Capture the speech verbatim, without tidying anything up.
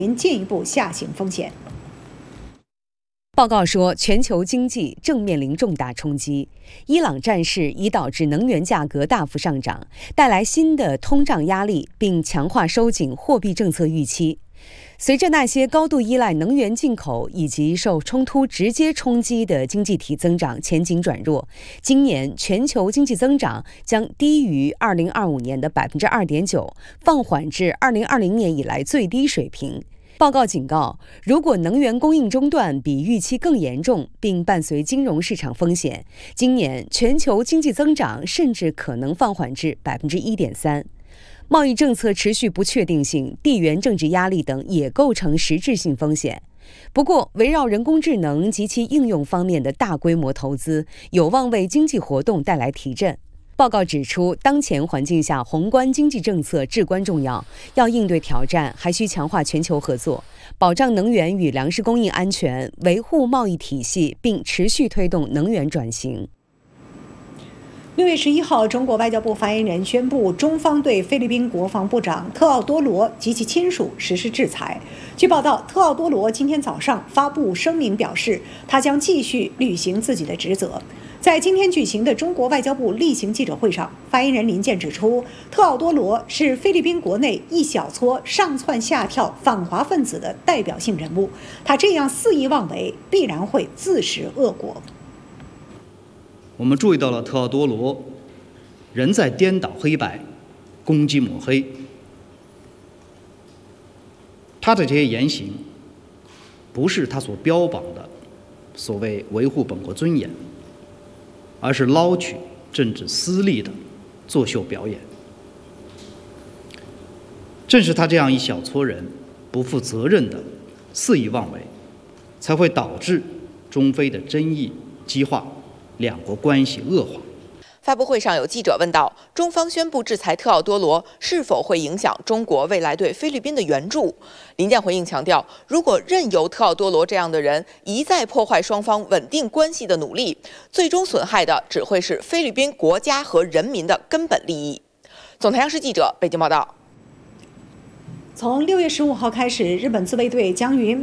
进一步下行风险。 报告说，全球经济正面临重大冲击。伊朗战事已导致能源价格大幅上涨，带来新的通胀压力，并强化收紧货币政策预期。随着那些高度依赖能源进口以及受冲突直接冲击的经济体增长前景转弱，今年全球经济增长将低于二零二五年的百分之二点九，放缓至二零二零年以来最低水平。报告警告，如果能源供应中断比预期更严重，并伴随金融市场风险，今年全球经济增长甚至可能放缓至百分之一点三。贸易政策持续不确定性、地缘政治压力等也构成实质性风险。不过，围绕人工智能及其应用方面的大规模投资，有望为经济活动带来提振。报告指出，当前环境下，宏观经济政策至关重要。要应对挑战，还需强化全球合作，保障能源与粮食供应安全，维护贸易体系，并持续推动能源转型。 六月十一号，中国外交部发言人宣布，中方对菲律宾国防部长特奥多罗及其亲属实施制裁。据报道，特奥多罗今天早上发布声明表示，他将继续履行自己的职责。在今天举行的中国外交部例行记者会上，发言人林健指出，特奥多罗是菲律宾国内一小撮上蹿下跳反华分子的代表性人物，他这样肆意妄为，必然会自食恶果。 我们注意到了特奥多罗仍在颠倒黑白、攻击抹黑，他的这些言行不是他所标榜的所谓维护本国尊严，而是捞取政治私利的作秀表演。正是他这样一小撮人不负责任的肆意妄为，才会导致中非的争议激化，两国关系恶化。 发布会上有记者问到，中方宣布制裁特奥多罗是否会影响中国未来对菲律宾的援助？林健回应强调，如果任由特奥多罗这样的人一再破坏双方稳定关系的努力，最终损害的只会是菲律宾国家和人民的根本利益。总台央视记者北京报道。 从六月十五号开始，日本自卫队将于